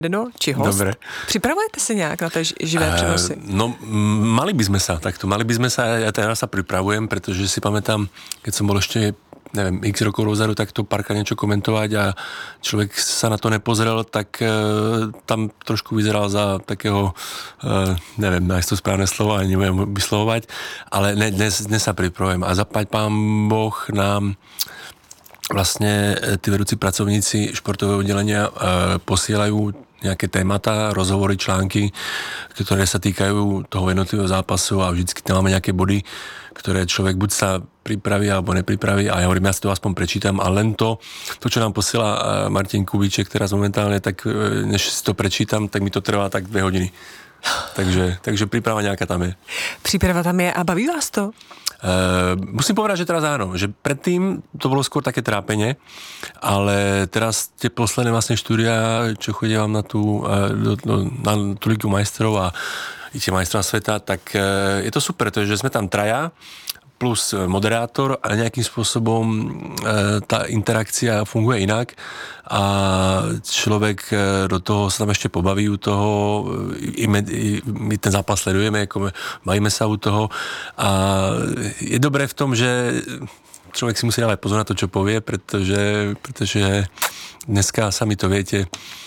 Deno či host. Dobre. Připravujete se nějak na té živé přenosy? No, mali by sme sa, ja teraz sa pripravujem, pretože si pamätám, keď som bol ešte neviem, x rokov dozadu, tak to párkrát niečo komentovať a človek sa na to nepozrel, tak tam trošku vyzeral za takého, neviem, nájsť to správne slovo, ani neviem vyslovovať, ale dnes sa pripravujem a zaplať pán Boh nám vlastne tí vedúci pracovníci športového oddelenia posielajú nejaké témata, rozhovory, články, ktoré sa týkajú toho jednotlivého zápasu a vždycky tam máme nejaké body, ktoré človek buď sa pripraví alebo nepripraví a ja hovorím, ja si to aspoň prečítam a len to, čo nám posiela Martin Kubíček teraz momentálne, tak než si to prečítam, tak mi to trvá tak 2 hodiny. Takže príprava nejaká tam je. Příprava tam je a baví vás to? Musím povedať, že teraz áno, že predtým to bolo skôr také trápenie, ale teraz tie posledné vlastne štúdia, čo chodievam na tú Ligu majstrov a i tie majstrov sveta, tak je to super, že sme tam traja plus moderátor a nejakým spôsobom tá interakcia funguje inak a človek do toho sa tam ešte pobaví u toho, my ten zápas sledujeme, bavíme sa u toho a je dobré v tom, že človek si musí dávať pozor na to, čo povie, pretože dneska sami to viete,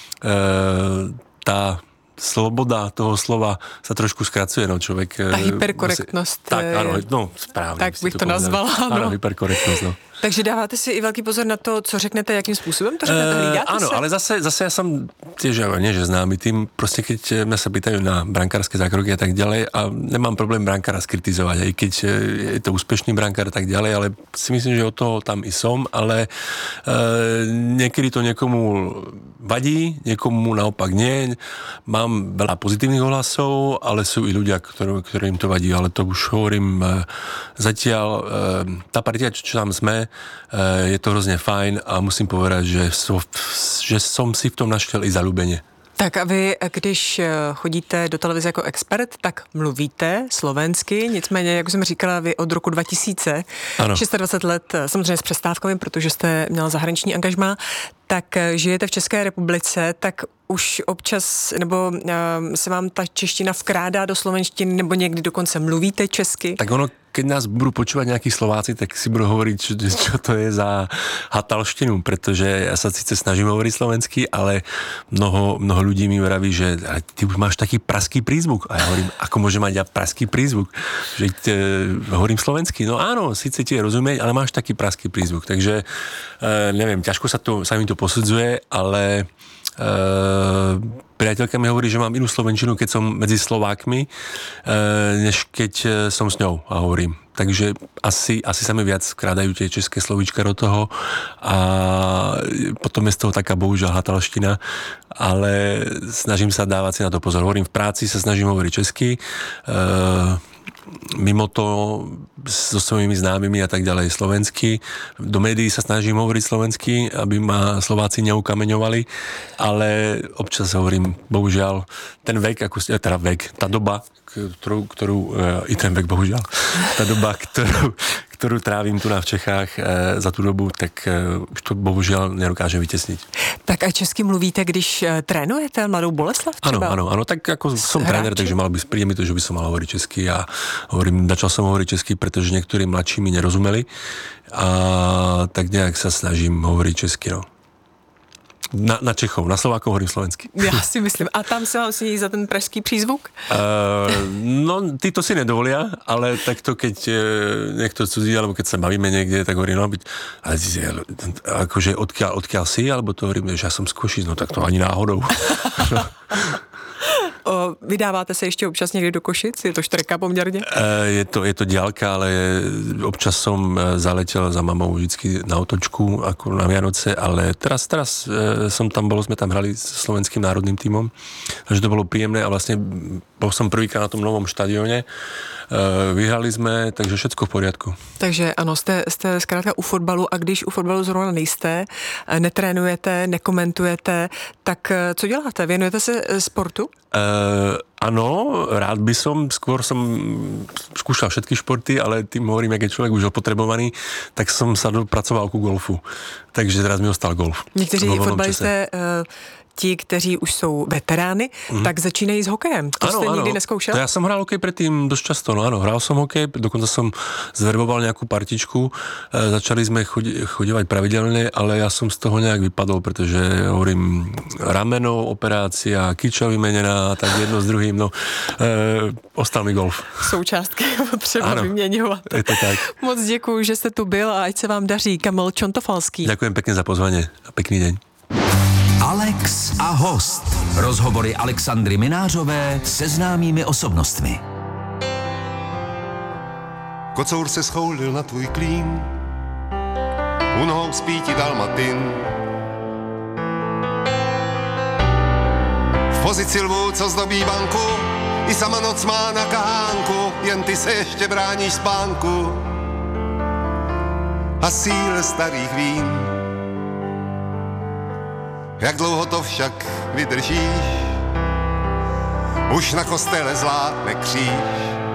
tá sloboda toho slova sa trošku skracuje, no človek... Ta hyperkorektnost. Tak, áno, no správne. Tak bych to nazvala, áno. Áno, hyperkorektnosť, no. Takže dáváte si i velký pozor na to, co řeknete, jakým způsobem to řeknete, hlídáte áno, se? ale zase ja som tiež, nie že známy tým, proste keď mňa sa pýtajú na brankárske zákroky a tak ďalej a nemám problém brankára skritizovať, aj keď je to úspešný brankár a tak ďalej, ale si myslím, že od toho tam i som, ale niekedy to niekomu vadí, niekomu naopak nie. Mám veľa pozitívnych ohlasov, ale sú i ľudia, ktorým to vadí, ale to už hovorím zatiaľ, tá partia, čo tam sme, je to hrozně fajn a musím povedať, že som si v tom našel i zalúbenie. Tak a vy, když chodíte do televize jako expert, tak mluvíte slovensky, nicméně, jak jsem říkala, vy od roku 2000, ano. 26 let, samozřejmě s přestávkami, protože jste měla zahraniční angažmá, tak žijete v České republice, tak už občas, nebo se vám ta čeština vkrádá do slovenštiny, nebo někdy dokonce mluvíte česky? Tak ono, keď nás budú počúvať nejakí Slováci, tak si budú hovoriť, čo to je za hatalštinu, pretože ja sa síce snažím hovoriť slovensky, ale mnoho ľudí mi vraví, že ty máš taký praský prízvuk. A ja hovorím, ako môžem mať ja praský prízvuk? Že hovorím slovensky. No áno, síce ti je rozumieť, ale máš taký praský prízvuk. Takže neviem, ťažko sa mi to posudzuje, ale priateľka mi hovorí, že mám inú slovenčinu, keď som medzi Slovákmi, než keď som s ňou a hovorím. Takže asi sa mi viac vkrádajú tie české slovíčka do toho a potom je z toho taká bohužiaľ hatalština, ale snažím sa dávať si na to pozor. Hovorím, v práci sa snažím hovoriť česky, mimo to so svojimi známymi a tak ďalej slovensky. Do médií sa snažím hovoriť slovensky, aby ma Slováci neukameňovali, ale občas hovorím, bohužiaľ, ten vek, tá doba, ktorú i ten vek, bohužiaľ, tá doba, ktorú trávim tu v Čechách za tú dobu, tak už to bohužiaľ nedokážem vytesniť. Tak a česky mluvíte, když trénujete Mladou Boleslav třeba? Áno, tak ako som tréner, takže príde mi to, že by som mal hovoriť česky a hovorím, začal som hovoriť česky, pretože niektorí mladší mi nerozumeli a tak nejak sa snažím hovoriť česky, no. Na Čechov, na Slovákov hovorím slovensky. Já si myslím. A tam se vám sníží za ten pražský přízvuk? No, tí to si nedovolia, ale takto, keď niekto cudzí, alebo keď sa bavíme niekde, tak hovorím, no byť, akože odkiaľ si, alebo to hovorím, že ja som z Košic, no tak to ani náhodou. Vydáváte se ještě občas někdy do Košic? Je to štrka poměrně? Je to diaľka, ale občas som zaletel za mamou vždycky na otočku, ako na Vianoce, ale teraz som tam bol, sme tam hrali s slovenským národným tímom, takže to bolo príjemné a vlastne bol som prvýkrát na tom novom štadióne. Vyhrali jsme, takže všetko v poriadku. Takže ano, jste zkrátka u fotbalu a když u fotbalu zrovna nejste, netrénujete, nekomentujete, tak co děláte? Věnujete se sportu? Áno, rád by som, skôr som skúšal všetky športy, ale tým hovorím, jak je človek už opotrebovaný, tak som sa dopracoval ku golfu. Takže teraz mi ostal golf. Někteří fotbalisté ti, kteří už jsou veterány, tak začínají s hokejem. To jste nikdy neskoušel? To ja som hral hokej predtým dosť často, no áno, hral som hokej, dokonca som zverboval nejakú partičku, začali sme chodívať pravidelne, ale ja som z toho nejak vypadol, pretože hovorím, rameno, operácia, kyča vymenená, tak jedno s druhým, no ostal mi golf. Součástky potřeba vyměňovat. Je to tak. Moc děkuju, že jste tu byl a ať se vám daří. Kamil Čontofalský. Ďakujem pekne za pozvanie a pekný deň. Alex a host. Rozhovory Alexandry Minářové se známými osobnostmi. Kocour se schoulil na tvůj klín, u nohou spí ti dalmatin. V pozici lvů, co zdobí banku, i sama noc má na kahánku, jen ty se ještě bráníš spánku a síle starých vín. Jak dlouho to však vydržíš, už na kostele zvládne kříž.